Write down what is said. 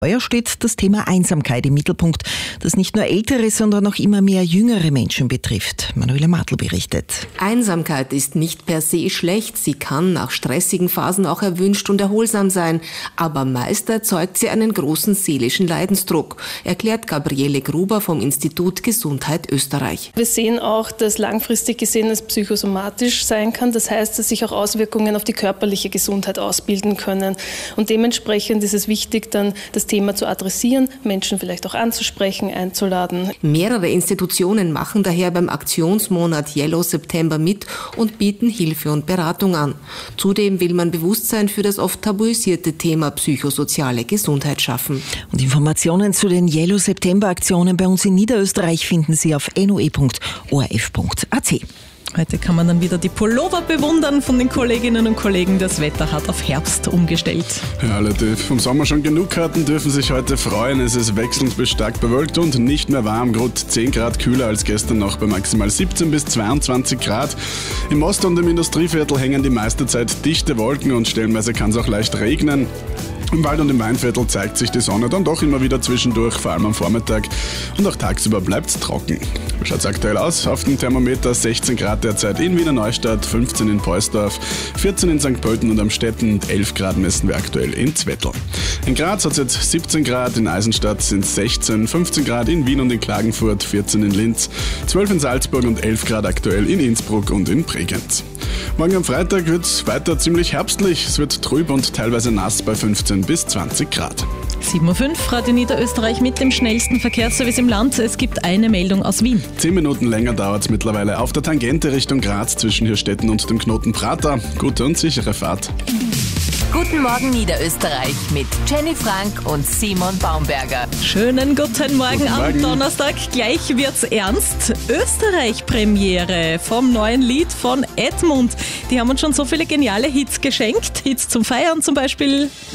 Heuer steht das Thema Einsamkeit im Mittelpunkt, das nicht nur ältere, sondern auch immer mehr jüngere Menschen betrifft. Manuela Martl berichtet. Einsamkeit ist nicht per se schlecht. Sie kann nach stressigen Phasen auch erwünscht und erholsam sein. Aber meist erzeugt sie einen großen seelischen Leidensdruck, erklärt Gabriele Gruber vom Institut Gesundheit Österreich. Wir sehen auch, dass langfristig gesehen es psychosomatisch sein kann. Das heißt, dass sich auch Auswirkungen auf die körperliche Gesundheit ausbilden können. Und dementsprechend ist es wichtig, dann das Thema zu adressieren, Menschen vielleicht auch anzusprechen, einzuladen. Mehrere Institutionen machen daher beim Aktionsmonat Yellow September mit und bieten Hilfe und Beratung an. Zudem will man Bewusstsein für das oft tabuisierte Thema psychosoziale Gesundheit schaffen. Und Informationen zu den Yellow September Aktionen bei uns in Niederösterreich finden Sie auf noe.orf.at. Heute kann man dann wieder die Pullover bewundern von den Kolleginnen und Kollegen. Das Wetter hat auf Herbst umgestellt. Ja, alle, die vom Sommer schon genug hatten, dürfen sich heute freuen. Es ist wechselnd bis stark bewölkt und nicht mehr warm. Gut 10 Grad kühler als gestern noch bei maximal 17 bis 22 Grad. Im Ost- und im Industrieviertel hängen die meiste Zeit dichte Wolken und stellenweise kann es auch leicht regnen. Im Wald- und im Weinviertel zeigt sich die Sonne dann doch immer wieder zwischendurch, vor allem am Vormittag. Und auch tagsüber bleibt es trocken. Wie schaut es aktuell aus? Auf dem Thermometer 16 Grad derzeit in Wiener Neustadt, 15 in Poisdorf, 14 in St. Pölten und Amstetten und 11 Grad messen wir aktuell in Zwettl. In Graz hat es jetzt 17 Grad, in Eisenstadt sind es 16, 15 Grad in Wien und in Klagenfurt, 14 in Linz, 12 in Salzburg und 11 Grad aktuell in Innsbruck und in Bregenz. Morgen am Freitag wird es weiter ziemlich herbstlich. Es wird trüb und teilweise nass bei 15 bis 20 Grad. 7.05 Uhr, Radio Niederösterreich mit dem schnellsten Verkehrsservice im Land. Es gibt eine Meldung aus Wien. 10 Minuten länger dauert es mittlerweile auf der Tangente Richtung Graz zwischen Hirstetten und dem Knoten Prater. Gute und sichere Fahrt. Guten Morgen Niederösterreich mit Jenny Frank und Simon Baumberger. Schönen guten Morgen am Donnerstag. Gleich wird's ernst. Österreich-Premiere vom neuen Lied von Edmund. Die haben uns schon so viele geniale Hits geschenkt. Hits zum Feiern zum Beispiel.